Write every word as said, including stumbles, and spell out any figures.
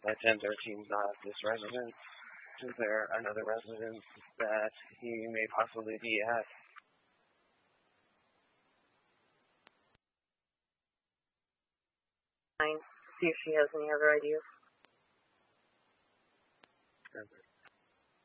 That ten thirteen is not this residence. Is there another residence that he may possibly be at? See if she has any other ideas.